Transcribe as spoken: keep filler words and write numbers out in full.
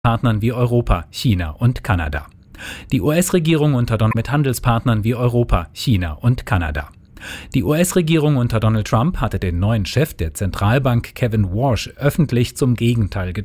Partnern wie Europa, China und Kanada. Die U S-Regierung unter Donald mit Handelspartnern wie Europa, China und Kanada. Die U S-Regierung unter Donald Trump hatte den neuen Chef der Zentralbank Kevin Warsh öffentlich zum Gegenteil gedrängt.